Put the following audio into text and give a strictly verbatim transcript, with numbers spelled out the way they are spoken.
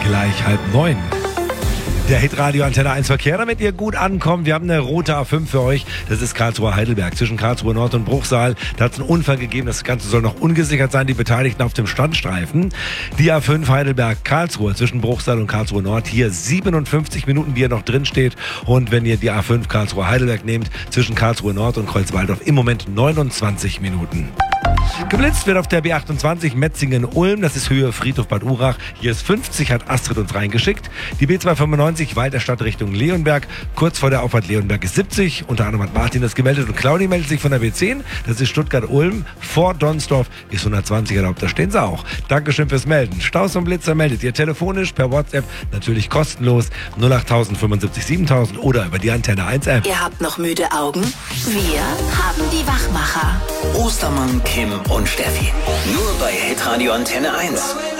Gleich halb neun. Der Hitradio Antenne eins Verkehr, damit ihr gut ankommt. Wir haben eine rote A fünf für euch. Das ist Karlsruhe-Heidelberg zwischen Karlsruhe Nord und Bruchsal. Da hat es einen Unfall gegeben. Das Ganze soll noch ungesichert sein. Die Beteiligten auf dem Standstreifen. Die A fünf Heidelberg-Karlsruhe zwischen Bruchsal und Karlsruhe Nord. Hier siebenundfünfzig Minuten, die ihr noch drin steht. Und wenn ihr die A fünf Karlsruhe-Heidelberg nehmt, zwischen Karlsruhe Nord und Kreuzwaldorf im Moment neunundzwanzig Minuten. Geblitzt wird auf der B achtundzwanzig Metzingen-Ulm, das ist Höhe Friedhof Bad Urach. Hier ist fünfzig, hat Astrid uns reingeschickt. Die B zweihundertfünfundneunzig Walterstadt Richtung Leonberg, kurz vor der Auffahrt Leonberg ist siebzig. Unter anderem hat Martin das gemeldet und Claudi meldet sich von der B zehn. Das ist Stuttgart-Ulm. Vor Donsdorf ist hundertzwanzig erlaubt, da stehen sie auch. Dankeschön fürs Melden. Staus und Blitzer meldet ihr telefonisch, per WhatsApp, natürlich kostenlos, null acht null null fünfundsiebzig siebentausend oder über die Antenne eins App. Ihr habt noch müde Augen? Wir haben die Wachmacher. Ostermann, Kim und Steffi. Nur bei Hitradio Antenne eins.